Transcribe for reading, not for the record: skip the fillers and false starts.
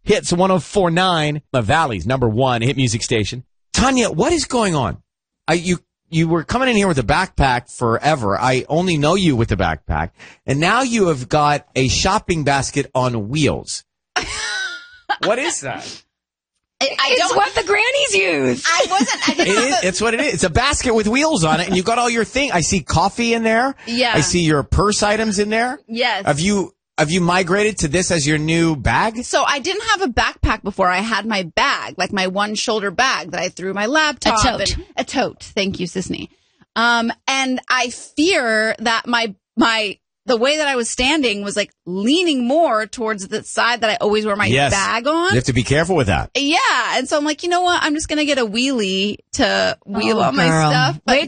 Hits 104.9, the Valley's #1 hit music station. Tanya, what is going on? You were coming in here with a backpack forever. I only know you with a backpack. And now you have got a shopping basket on wheels. What is that? It's what the grannies use. It's what it is. It's a basket with wheels on it, and you've got all your thing. I see coffee in there. Yeah. I see your purse items in there. Yes. Have you migrated to this as your new bag? So I didn't have a backpack before. I had my bag, like my one shoulder bag that I threw my laptop. A tote. Thank you, Sisney. And I fear that the way that I was standing was like leaning more towards the side that I always wear my bag on. You have to be careful with that. Yeah. And so I'm like, you know what? I'm just going to get a wheelie to wheel all my stuff. Wait